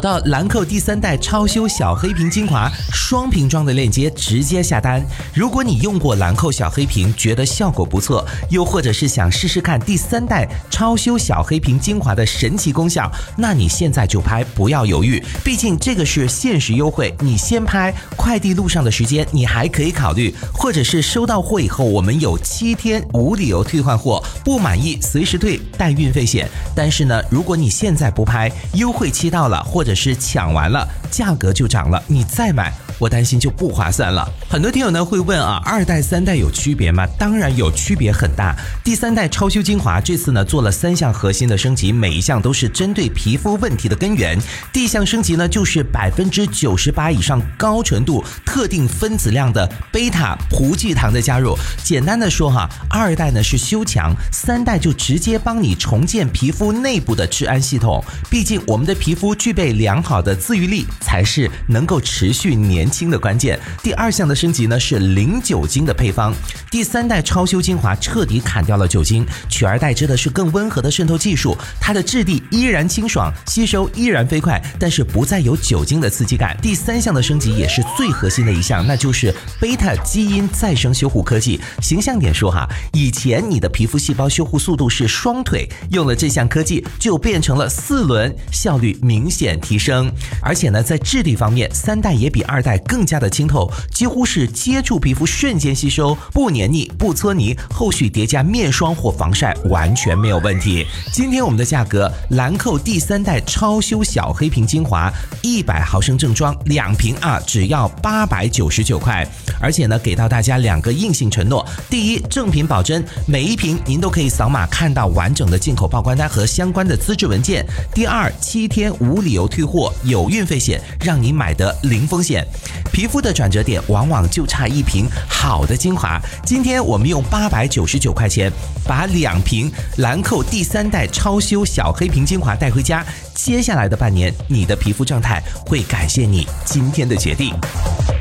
到兰蔻第3代超修小黑瓶精华双瓶装的链接直接下单。如果你用过兰蔻小黑瓶觉得效果不错，又或者是想试试看第3代超修小黑瓶精华的神奇功效，那你现在就拍，不要犹豫，毕竟这个是限时优惠，你先拍，快递路上的时间你还可以考虑，或者是收到货以后我们有7天无理由退换货，不满意随时退，带运费险。但是呢，如果你现在不拍，优惠期到了，或者是抢完了，价格就涨了，你再买我担心就不划算了。很多听友呢会问啊，2代3代有区别吗？当然有区别很大。第3代超修精华这次呢做了3项核心的升级，每一项都是针对皮肤问题的根源。第一项升级呢就是98%以上高纯度特定分子量的贝塔葡聚糖的加入。简单的说哈，2代呢是修强，3代就直接帮你重建皮肤内部的治安系统。毕竟我们的皮肤具备良好的自愈力，才是能够持续年轻的关键。第2项的升级呢是零酒精的配方。第3代超修精华彻底砍掉了酒精，取而代之的是更温和的渗透技术，它的质地依然清爽，吸收依然飞快，但是不再有酒精的刺激感。第3项的升级也是最核心的一项，那就是贝塔基因再生修护科技。形象点说哈，以前你的皮肤细胞修护速度是双腿，用了这项科技就变成了4轮，效率明显提升。而且呢，在质地方面，3代也比2代更加的清透，几乎是接触皮肤瞬间吸收，不黏腻不搓泥，后续叠加面霜或防晒完全没有问题。今天我们的价格，兰蔻第3代超修小黑瓶精华100毫升正装2瓶啊，只要899块。而且呢，给到大家2个硬性承诺：第一，正品保真，每一瓶您都可以扫码看到完整的进口报关单和相关的资质文件；第二，7天无理由退货，有运费险，让你买得零风险。皮肤的转折点往往就差一瓶好的精华。今天我们用899块钱把2瓶兰蔻第3代超修小黑瓶精华带回家，接下来的半年，你的皮肤状态会感谢你今天的决定。